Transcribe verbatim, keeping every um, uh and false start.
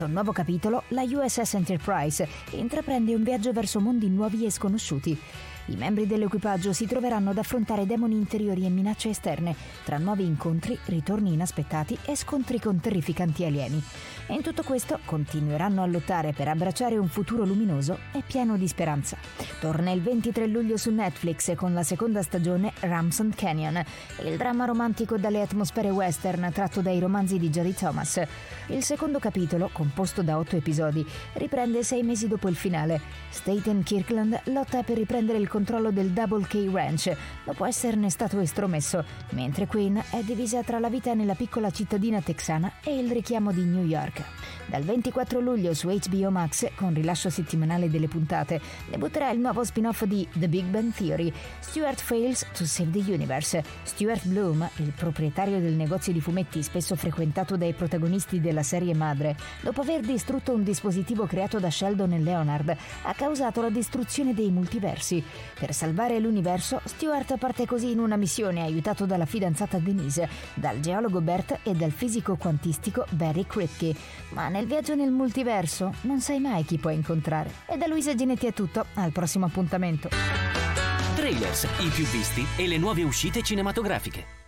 Un nuovo capitolo, la U S S Enterprise intraprende un viaggio verso mondi nuovi e sconosciuti. I membri dell'equipaggio si troveranno ad affrontare demoni interiori e minacce esterne, tra nuovi incontri, ritorni inaspettati e scontri con terrificanti alieni. E in tutto questo continueranno a lottare per abbracciare un futuro luminoso e pieno di speranza. Torna il ventitré luglio su Netflix con la seconda stagione Ramson Canyon, il dramma romantico dalle atmosfere western tratto dai romanzi di Jodie Thomas. Il secondo capitolo, composto da otto episodi, riprende sei mesi dopo il finale. Staten Kirkland lotta per riprendere il controllo del Double K Ranch dopo esserne stato estromesso, mentre Queen è divisa tra la vita nella piccola cittadina texana e il richiamo di New York. Dal ventiquattro luglio su H B O Max, con rilascio settimanale delle puntate, debutterà il nuovo spin-off di The Big Bang Theory, Stuart Fails to Save the Universe. Stuart Bloom, il proprietario del negozio di fumetti spesso frequentato dai protagonisti della serie madre, dopo aver distrutto un dispositivo creato da Sheldon e Leonard, ha causato la distruzione dei multiversi. Per salvare l'universo, Stuart parte così in una missione aiutato dalla fidanzata Denise, dal geologo Bert e dal fisico quantistico Barry Kripke. Ma nel viaggio nel multiverso non sai mai chi puoi incontrare. E da Luisa Ginetti è tutto, al prossimo appuntamento. Trailers, i più visti e le nuove uscite cinematografiche.